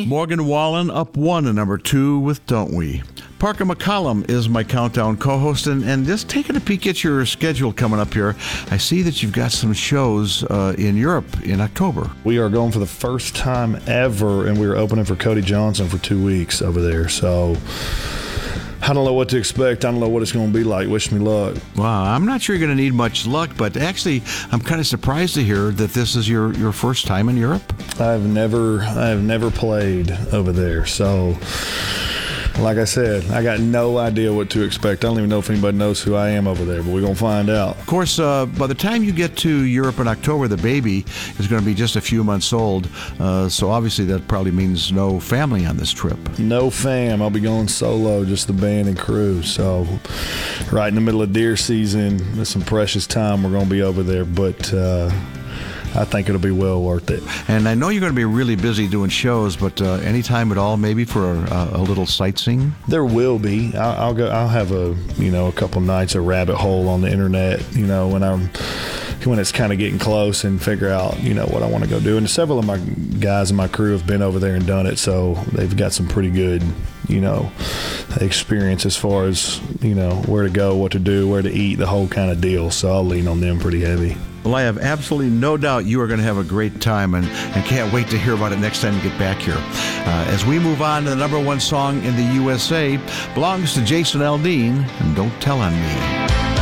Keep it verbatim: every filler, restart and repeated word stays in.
Morgan Wallen up one and number two with Don't We. Parker McCollum is my Countdown co-host, and, and just taking a peek at your schedule coming up here, I see that you've got some shows uh, in Europe in October. We are going for the first time ever, and we are opening for Cody Johnson for two weeks over there. So I don't know what to expect. I don't know what it's going to be like. Wish me luck. Wow, I'm not sure you're going to need much luck, but actually, I'm kind of surprised to hear that this is your, your first time in Europe. I've never, I've never played over there, so like I said, I got no idea what to expect. I don't even know if anybody knows who I am over there, but we're going to find out. Of course, uh, by the time you get to Europe in October, the baby is going to be just a few months old. Uh, so obviously that probably means no family on this trip. No fam. I'll be going solo, just the band and crew. So right in the middle of deer season, there's some precious time we're going to be over there. But uh, I think it'll be well worth it. And I know you're going to be really busy doing shows, but uh, any time at all, maybe for a, a little sightseeing? There will be. I'll, I'll go. I'll have a you know a couple nights of rabbit hole on the internet. You know when I'm when it's kind of getting close and figure out you know what I want to go do. And several of my guys in my crew have been over there and done it, so they've got some pretty good you know experience as far as you know where to go, what to do, where to eat, the whole kind of deal. So I'll lean on them pretty heavy. Well, I have absolutely no doubt you are going to have a great time, and, and can't wait to hear about it next time you get back here. Uh, as we move on to the number one song in the U S A, belongs to Jason Aldean, and Don't Tell on Me.